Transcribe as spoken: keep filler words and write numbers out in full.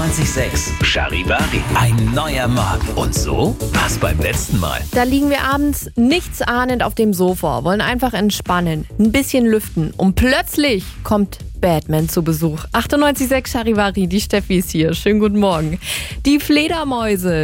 achtundneunzig Komma sechs Charivari. Ein neuer Morgen. Und so war's beim letzten Mal. Da liegen wir abends nichts ahnend auf dem Sofa, wollen einfach entspannen, ein bisschen lüften und plötzlich kommt Batman zu Besuch. achtundneunzig Komma sechs Charivari, die Steffi ist hier. Schönen guten Morgen. Die Fledermäuse